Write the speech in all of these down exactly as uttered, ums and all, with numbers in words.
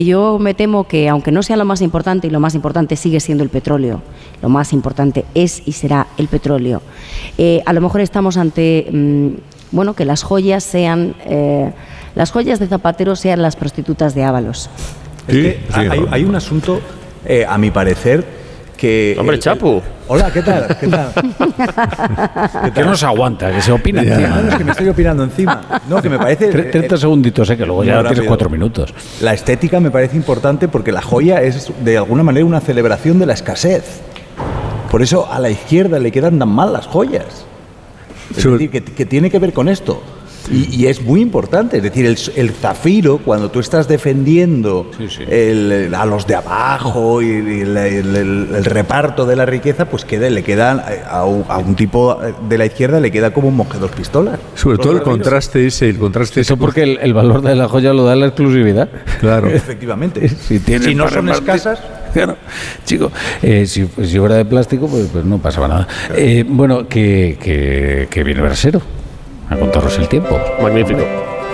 Yo me temo que, aunque no sea lo más importante, y lo más importante sigue siendo el petróleo, lo más importante es y será el petróleo, eh, a lo mejor estamos ante, mmm, bueno, que las joyas sean, eh, las joyas de Zapatero sean las prostitutas de Ábalos. Es que sí, hay, sí. hay un asunto, eh, a mi parecer, que... Hombre, el, Chapu. El, hola, ¿qué tal? ¿Qué tal? ¿Qué tal? Que no se aguanta, que se opina ya. encima. No, es que me estoy opinando encima. No, que me parece... treinta segunditos, eh, que luego ya tienes cuatro minutos. La estética me parece importante porque la joya es, de alguna manera, una celebración de la escasez. Por eso a la izquierda le quedan tan mal las joyas. Es decir, que, que tiene que ver con esto. Y, y es muy importante, es decir, el, el zafiro, cuando tú estás defendiendo sí, sí. El, el, a los de abajo y el, el, el, el reparto de la riqueza, pues queda, le queda a, a un tipo de la izquierda le queda como un monje dos pistolas. Sobre todo el contraste ese, el contraste Eso ese. porque el, el valor de la joya lo da la exclusividad. Claro. Efectivamente. Si, si no son escasas. Claro, chico, eh, si, si fuera de plástico, pues, pues no pasaba nada. Claro. Eh, bueno, que, que, que viene Brasero a contaros el tiempo. Magnífico.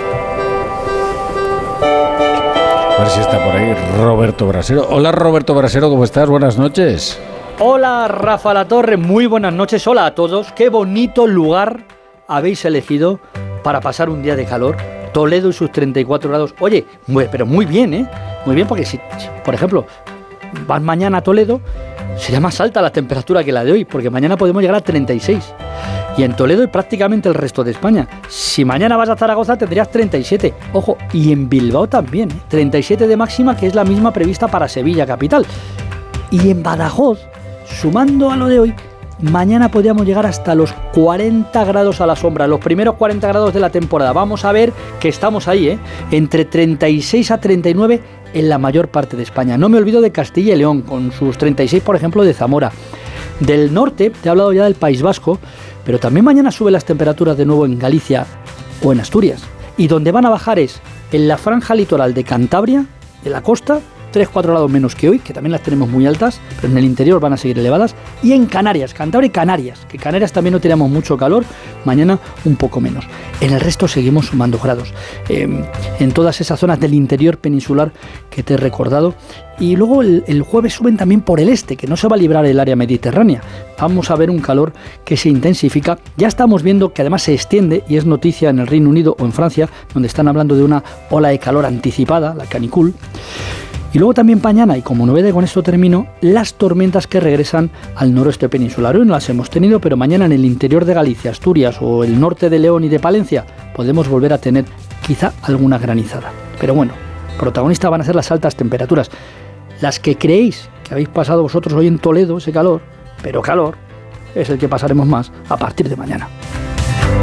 A ver si está por ahí Roberto Brasero. Hola, Roberto Brasero, ¿cómo estás? Buenas noches. Hola, Rafa Latorre, muy buenas noches. Hola a todos. Qué bonito lugar habéis elegido para pasar un día de calor. Toledo y sus treinta y cuatro grados. Oye, muy, pero muy bien, ¿eh? Muy bien, porque si, por ejemplo, vas mañana a Toledo, sería más alta la temperatura que la de hoy, porque mañana podemos llegar a treinta y seis. Y en Toledo y prácticamente el resto de España. Si mañana vas a Zaragoza tendrías treinta y siete. Ojo, y en Bilbao también, ¿eh? treinta y siete de máxima, que es la misma prevista para Sevilla capital. Y en Badajoz, sumando a lo de hoy, mañana podríamos llegar hasta los cuarenta grados a la sombra, los primeros cuarenta grados de la temporada. Vamos a ver que estamos ahí, ¿eh? Entre treinta y seis a treinta y nueve en la mayor parte de España. No me olvido de Castilla y León, con sus treinta y seis, por ejemplo, de Zamora. Del norte, te he hablado ya del País Vasco, pero también mañana suben las temperaturas de nuevo en Galicia o en Asturias. Y donde van a bajar es en la franja litoral de Cantabria, de la costa, tres a cuatro grados menos que hoy, que también las tenemos muy altas, pero en el interior van a seguir elevadas. Y en Canarias, Cantabria y Canarias, que Canarias también no tenemos mucho calor, mañana un poco menos. En el resto seguimos sumando grados. Eh, en todas esas zonas del interior peninsular que te he recordado. Y luego el, el jueves suben también por el este, que no se va a librar el área mediterránea. Vamos a ver un calor que se intensifica. Ya estamos viendo que además se extiende, y es noticia en el Reino Unido o en Francia, donde están hablando de una ola de calor anticipada, la canicule. Y luego también mañana, y como novedad, con esto termino, las tormentas que regresan al noroeste peninsular. Hoy no las hemos tenido, pero mañana en el interior de Galicia, Asturias o el norte de León y de Palencia podemos volver a tener quizá alguna granizada. Pero bueno, protagonistas van a ser las altas temperaturas. Las que creéis que habéis pasado vosotros hoy en Toledo, ese calor, pero calor, es el que pasaremos más a partir de mañana.